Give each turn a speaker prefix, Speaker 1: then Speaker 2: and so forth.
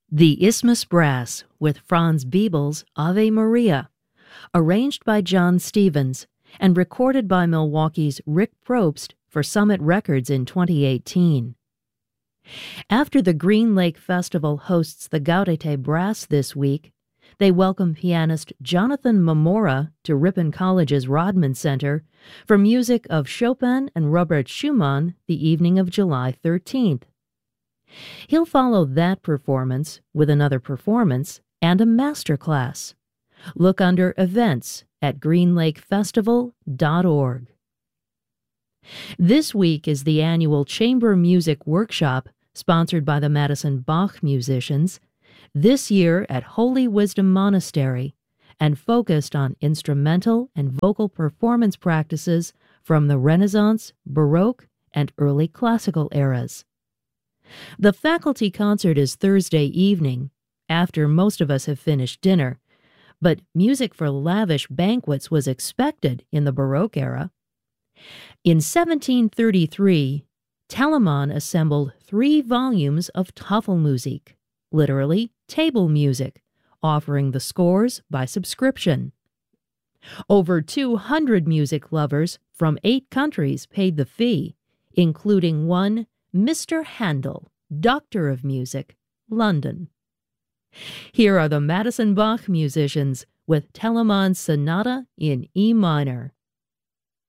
Speaker 1: The Isthmus Brass with Franz Biebel's Ave Maria, arranged by John Stevens and recorded by Milwaukee's Rick Probst for Summit Records in 2018. After the Green Lake Festival hosts the Gaudete Brass this week, they welcome pianist Jonathan Mamora to Ripon College's Rodman Center for music of Chopin and Robert Schumann the evening of July 13th. He'll follow that performance with another performance and a master class. Look under Events at greenlakefestival.org. This week is the annual Chamber Music Workshop sponsored by the Madison Bach musicians, this year at Holy Wisdom Monastery, and focused on instrumental and vocal performance practices from the Renaissance, Baroque, and early classical eras. The faculty concert is Thursday evening, after most of us have finished dinner, but music for lavish banquets was expected in the Baroque era. In 1733, Telemann assembled 3 volumes of Tafelmusik, literally table music, offering the scores by subscription. Over 200 music lovers from 8 countries paid the fee, including one Mr. Handel, Doctor of Music, London. Here are the Madison Bach musicians with Telemann's Sonata in E minor.